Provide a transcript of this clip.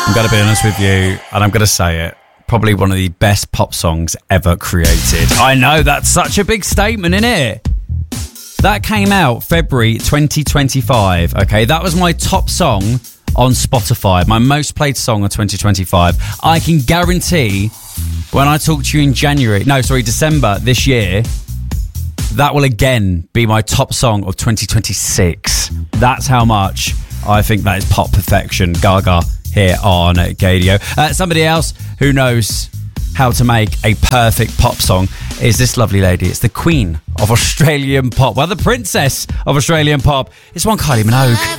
I'm going to be honest with you, and I'm going to say it. Probably one of the best pop songs ever created. I know, that's such a big statement, isn't it? That came out February 2025, okay? That was my top song on Spotify, my most played song of 2025. I can guarantee when I talk to you in December this year, that will again be my top song of 2026. That's how much I think that is pop perfection. Gaga here on Gaydio. Somebody else who knows how to make a perfect pop song is this lovely lady. It's the queen of Australian pop. Well, the princess of Australian pop. It's one Kylie Minogue.